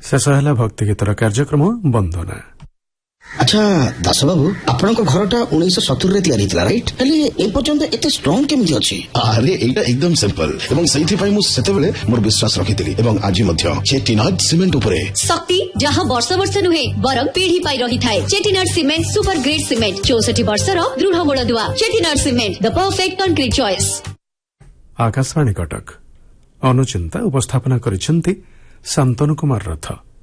शेष है भक्ति गीतर कार्यक्रम वंदना। अच्छा दास बाबू आपनक घरटा 1970 रे तैयारी थिला राइट हेले ए पर्यंत एते स्ट्रांग केमिति अछि? अरे एटा एकदम सिंपल एवं सही पई मु सेतेबेले मोर विश्वास रखितिली एवं आज मध्य चेटिनाड सीमेंट उपरे शक्ति जहां वर्ष वर्ष नुहे बरम पीढ़ी पाई रही थाए। Chettinad cement super grade cement 64 वर्षर दृढ़ मूलदुआ। Chettinad cement the perfect concrete choice. Akashvani Cuttack अनुचिंता उपस्थापना करिसेंती Shantanu Kumar Rath.